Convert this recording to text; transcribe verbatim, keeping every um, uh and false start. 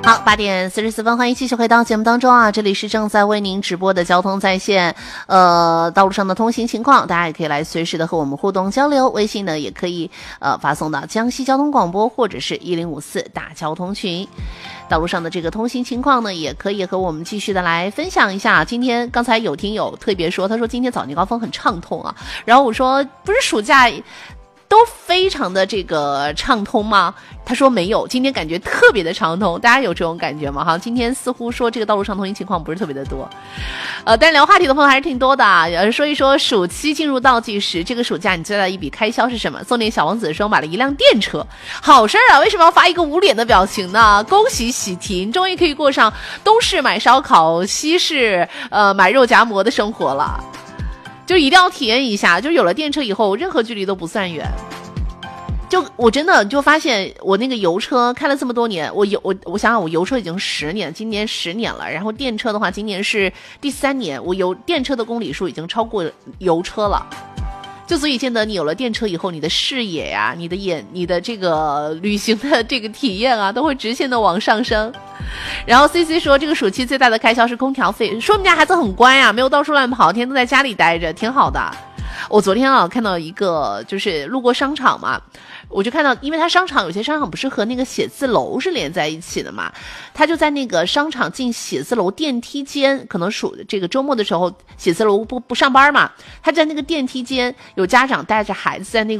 好，八点四十四分，欢迎继续回到节目当中啊！这里是正在为您直播的交通在线，呃，道路上的通行情况，大家也可以来随时的和我们互动交流。微信呢也可以呃发送到江西交通广播或者是一零五四大交通群。道路上的这个通行情况呢，也可以和我们继续的来分享一下。今天刚才有听友特别说，他说今天早年高峰很畅通啊，然后我说不是暑假都非常的这个畅通吗？他说没有，今天感觉特别的畅通，大家有这种感觉吗？哈，今天似乎说这个道路上通行情况不是特别的多，呃，但是聊话题的朋友还是挺多的啊。呃，说一说暑期进入倒计时，这个暑假你最大的一笔开销是什么？送给小王子说买了一辆电车，好事儿啊！为什么要发一个捂脸的表情呢？恭喜喜提，终于可以过上东市买烧烤，西市呃买肉夹馍的生活了。就一定要体验一下，就有了电车以后，任何距离都不算远。就我真的就发现，我那个油车开了这么多年，我油我我想想，我油车已经十年，今年十年了。然后电车的话，今年是第三年，我油电车的公里数已经超过油车了。就所以见得你有了电车以后，你的视野呀、啊，你的眼，你的这个旅行的这个体验啊，都会直线的往上升。然后 C C 说，这个暑期最大的开销是空调费，说我们家孩子很乖啊，没有到处乱跑，天天都在家里待着，挺好的。我昨天啊看到一个，就是路过商场嘛，我就看到，因为它商场有些商场不是和那个写字楼是连在一起的嘛，他就在那个商场进写字楼电梯间，可能属这个周末的时候写字楼不不上班嘛，他在那个电梯间有家长带着孩子在那个